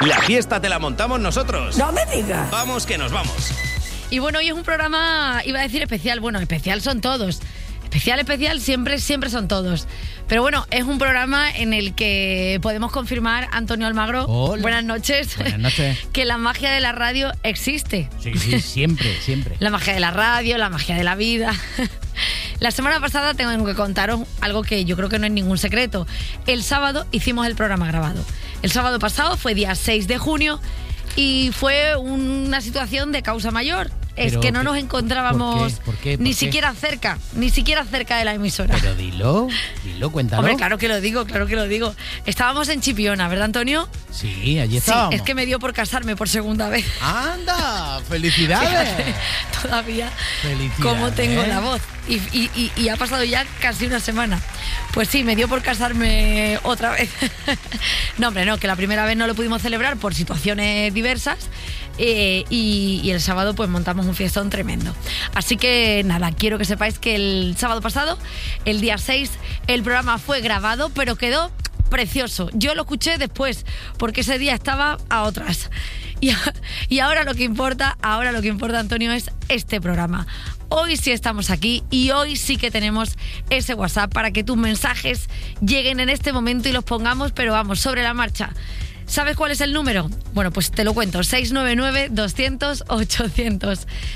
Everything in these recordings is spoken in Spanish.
La fiesta te la montamos nosotros. ¡No me digas! Vamos que nos vamos. Y bueno, hoy es un programa, iba a decir especial. Bueno, especial son todos. Especial, siempre son todos. Pero bueno, es un programa en el que podemos confirmar, Antonio Almagro, Hola. Buenas noches. Buenas noches. Que la magia de la radio existe. Sí, siempre. La magia de la radio, la magia de la vida. La semana pasada tengo que contaros algo que yo creo que no es ningún secreto. El sábado hicimos el programa grabado. El sábado pasado fue día 6 de junio y fue una situación de causa mayor. Es que no nos encontrábamos ¿Por qué? ni siquiera cerca de la emisora. Pero dilo, cuéntalo. Hombre, claro que lo digo. Estábamos en Chipiona, ¿verdad, Antonio? Sí, allí estábamos. Sí, es que me dio por casarme por segunda vez. ¡Anda! ¡Felicidades! Fíjate, todavía Felicidades. cómo tengo la voz. Y ha pasado ya casi una semana. Pues sí, me dio por casarme otra vez. No, hombre, no, que la primera vez no lo pudimos celebrar por situaciones diversas. Y el sábado pues montamos un fiestón tremendo. Así que nada, quiero que sepáis que el sábado pasado, el día 6, el programa fue grabado, pero quedó precioso. Yo lo escuché después, porque ese día estaba a otras. Y ahora lo que importa, Antonio, es este programa. Hoy sí estamos aquí y hoy sí que tenemos ese WhatsApp para que tus mensajes lleguen en este momento y los pongamos, pero vamos, sobre la marcha. ¿Sabes cuál es el número? Bueno, pues te lo cuento. 699-200-800.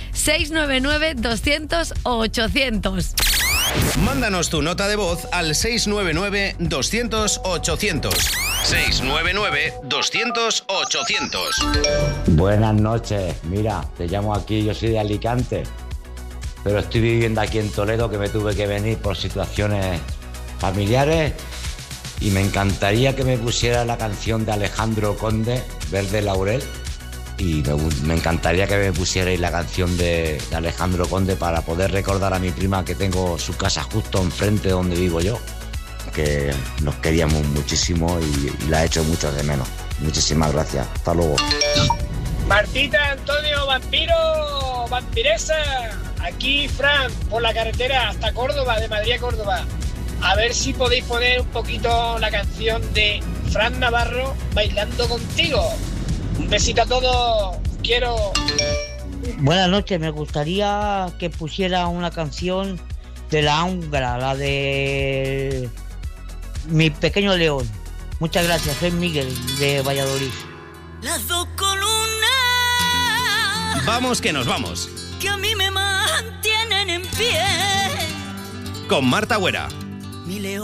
699-200-800. Mándanos tu nota de voz al 699-200-800. 699-200-800. Buenas noches. Mira, te llamo aquí, yo soy de Alicante, pero estoy viviendo aquí en Toledo, que me tuve que venir por situaciones familiares. Y me encantaría que me pusiera la canción de Alejandro Conde, Verde Laurel. Y me encantaría que me pusierais la canción de Alejandro Conde para poder recordar a mi prima, que tengo su casa justo enfrente donde vivo yo, que nos queríamos muchísimo y la he hecho mucho de menos. Muchísimas gracias. Hasta luego. Martita, Antonio, vampiro, vampiresa. Aquí, Fran, por la carretera hasta Córdoba, de Madrid a Córdoba. A ver si podéis poner un poquito la canción de Fran Navarro, Bailando Contigo. Un besito a todos, quiero. Buenas noches, me gustaría que pusiera una canción de la Húngara, la de Mi Pequeño León. Muchas gracias, soy Miguel de Valladolid. Las dos columnas Vamos que nos vamos. que a mí me mantienen en pie. Con Marta Güera. Mi león.